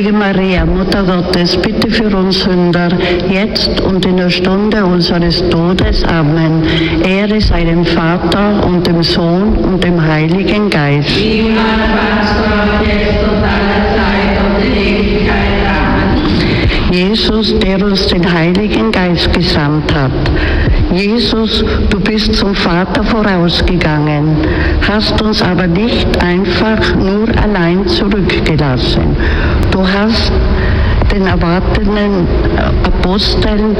Heilige Maria, Mutter Gottes, bitte für uns Sünder, jetzt und in der Stunde unseres Todes. Amen. Ehre sei dem Vater und dem Sohn und dem Heiligen Geist. Wie im Anfang, jetzt und alle Zeit und in Ewigkeit. Amen. Jesus, der uns den Heiligen Geist gesandt hat. Jesus, du bist zum Vater vorausgegangen, hast uns aber nicht einfach nur allein zurückgelassen. Du hast den erwartenden Aposteln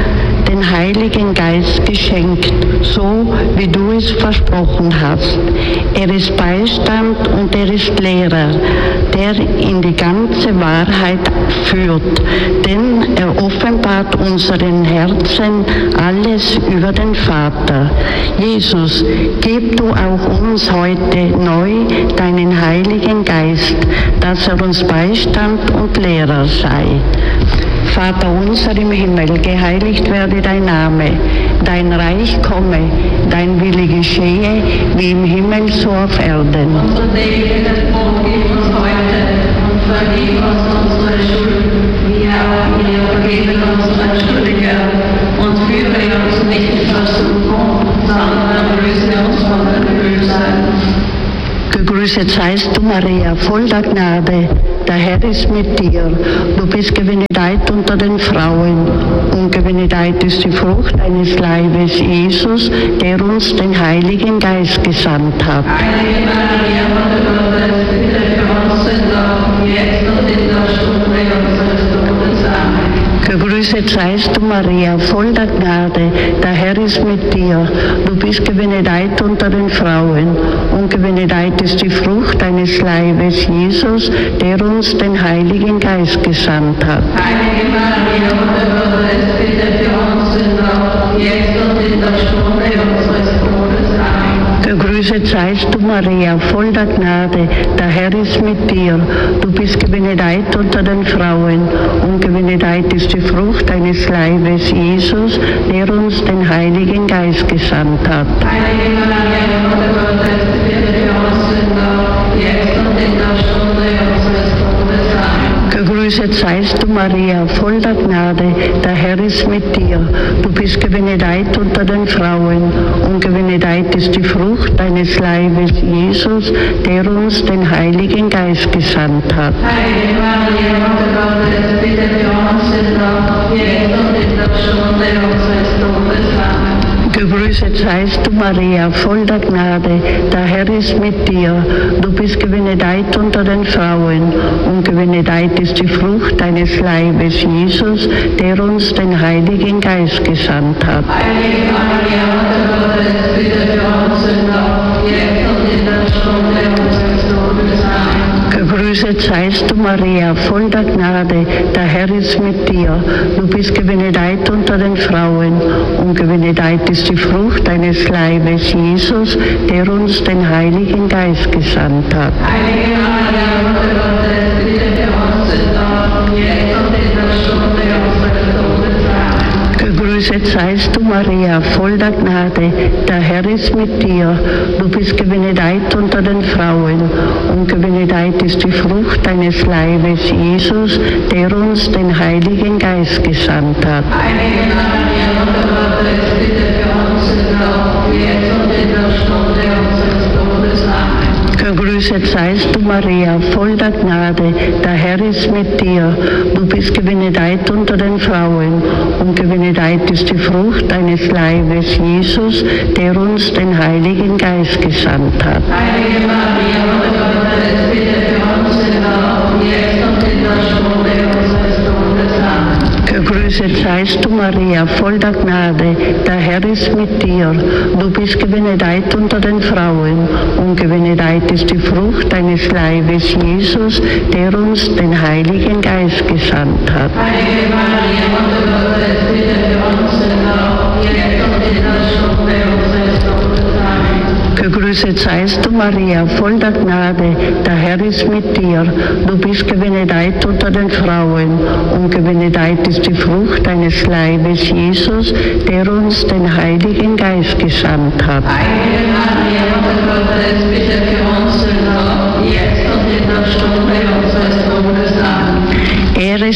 den Heiligen Geist geschenkt, so wie du es versprochen hast. Er ist Beistand und er ist Lehrer, der in die ganze Wahrheit führt, denn er offenbart unseren Herzen alles über den Vater. Jesus, gib du auch uns heute neu deinen Heiligen Geist, dass er uns Beistand und Lehrer sei. Vater unser im Himmel, geheiligt werde dein Name, dein Reich komme, dein Wille geschehe, wie im Himmel so auf Erden. Unser tägliches Brot gib uns heute und vergib uns unsere Schuld, wie auch wir vergeben unseren Schuldigern. Und führe uns nicht in Versuchung, sondern erlöse uns von dem Bösen. Gegrüßet seist du, Maria, voll der Gnade, der Herr ist mit dir. Du bist gebenedeit unter den Frauen, und gebenedeit ist die Frucht deines Leibes, Jesus, der uns den Heiligen Geist gesandt hat. Heilige Maria, Mutter Gottes, bitte für uns Sünder, jetzt und in der Stunde unseres Todes. Amen. Gegrüßet seist du, Maria, voll der Gnade, der Herr ist mit dir. Du bist gebenedeit unter den Frauen, und gebenedeit ist die Frucht deines Leibes, Jesus, der uns den Heiligen Geist gesandt hat. Heilige Maria, Mutter Gottes, bitte für uns Sünder, jetzt und in der Stunde unseres Todes. Amen. Gegrüßet seist du, Maria, voll der Gnade, der Herr ist mit dir. Du bist gebenedeit unter den Frauen, und gebenedeit ist die Frucht deines Leibes, Jesus, der uns den Heiligen Geist gesandt hat. Heilige Maria, Mutter Gottes, bitte für uns Sünder, jetzt und in der Stunde unseres Todes. Amen. Gegrüßet seist du, Maria, voll der Gnade, der Herr ist mit dir. Du bist gebenedeit unter den Frauen, und gebenedeit ist die Frucht deines Leibes, Jesus, der uns den Heiligen Geist gesandt hat. Heilige Maria, Mutter Gottes, bitte für uns Sünder, jetzt und in der Stunde unseres Todes. Amen. Gegrüßet seist du, Maria, voll der Gnade, der Herr ist mit dir. Du bist gebenedeit unter den Frauen, und gebenedeit ist die Frucht deines Leibes, Jesus, der uns den Heiligen Geist gesandt hat. Heilige Maria, Mutter Gottes, bitte für uns Sünder, jetzt und in der Stunde unseres Todes. Amen. Gegrüßet seist du, Maria, voll der Gnade, der Herr ist mit dir. Du bist gebenedeit unter den Frauen, und gebenedeit ist die Frucht deines Leibes, Jesus, der uns den Heiligen Geist gesandt hat. Heilige Maria, Mutter Gottes, bitte für uns Sünder, jetzt und in der Stunde unseres Todes. Amen. Gegrüßet seist du, Maria, voll der Gnade, der Herr ist mit dir. Du bist gebenedeit unter den Frauen, und gebenedeit ist die Frucht deines Leibes, Jesus, der uns den Heiligen Geist gesandt hat. Heilige Maria, Mutter Gottes, bitte für uns Sünder, jetzt und in der Stunde unseres Todes. Amen. Gegrüßet seist du, Maria, voll der Gnade, der Herr ist mit dir. Du bist gebenedeit unter den Frauen, und gebenedeit ist die Frucht deines Leibes, Jesus, der uns den Heiligen Geist gesandt hat. Heilige Maria, Mutter Gottes, bitte für uns Sünder, jetzt und in der Stunde unseres Todes. Amen. Gegrüßet seist du, Maria, voll der Gnade, der Herr ist mit dir. Du bist gebenedeit unter den Frauen, und gebenedeit ist die Frucht deines Leibes, Jesus, der uns den Heiligen Geist gesandt hat. Heilige Maria, Mutter Gottes, bitte für uns Sünder, jetzt und in der Stunde unseres Todes. Amen. Gegrüßet seist du, Maria, voll der Gnade, der Herr ist mit dir. Du bist gebenedeit unter den Frauen, und gebenedeit ist die Frucht deines Leibes, Jesus, der uns den Heiligen Geist gesandt hat. Heilige Maria, Mutter Gottes, bitte für uns Sünder, jetzt und in der Stunde unseres Todes. Amen.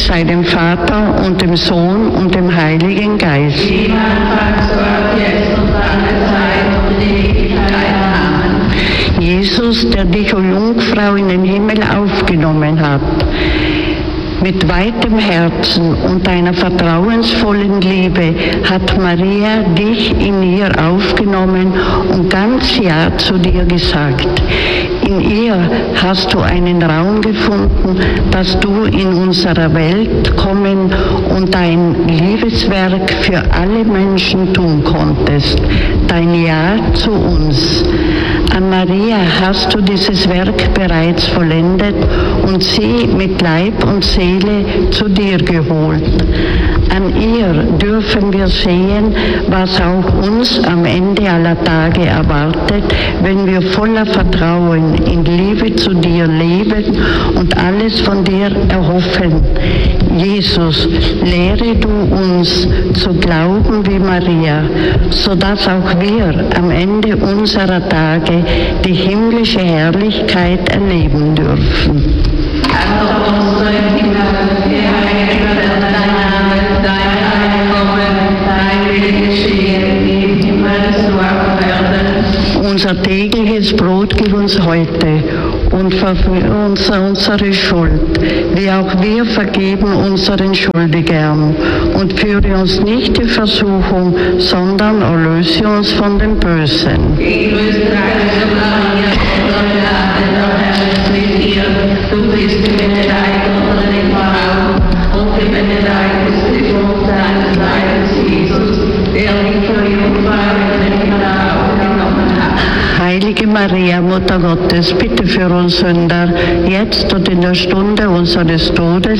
sei dem Vater und dem Sohn und dem Heiligen Geist. Wie am Anfang, so auch jetzt und alle Zeit und in Ewigkeit. Amen. Jesus, der dich, o Jungfrau, in den Himmel aufgenommen hat, mit weitem Herzen und deiner vertrauensvollen Liebe hat Maria dich in ihr aufgenommen und ganz Ja zu dir gesagt. In ihr hast du einen Raum gefunden, dass du in unserer Welt kommen und dein Liebeswerk für alle Menschen tun konntest, dein Ja zu uns. An Maria hast du dieses Werk bereits vollendet und sie mit Leib und Seele zu dir geholt. An ihr dürfen wir sehen, was auch uns am Ende aller Tage erwartet, wenn wir voller Vertrauen in Liebe zu dir leben und alles von dir erhoffen. Jesus, lehre du uns zu glauben wie Maria, sodass auch wir am Ende unserer Tage die himmlische Herrlichkeit erleben dürfen. Vater unser im Himmel, geheiligt werde dein Name, dein Reich komme, dein Wille geschehe, wie im Himmel so auf Erden. Unser tägliches Brot gib uns heute und vergib uns unsere Schuld, wie auch wir vergeben unseren Schuldigern. Und führe uns nicht in Versuchung, sondern erlöse uns von dem Bösen. Gegrüßt sei Maria, voller Gnade, der Herr ist mit dir. Du bist gebenedeit unter den Frauen und gebenedeit ist die Frucht deines Leibes, Jesus, der dich, o Jungfrau, in den Himmel aufgenommen hat. Heilige Maria, Mutter Gottes, bitte für uns Sünder, jetzt und in der Stunde unseres Todes.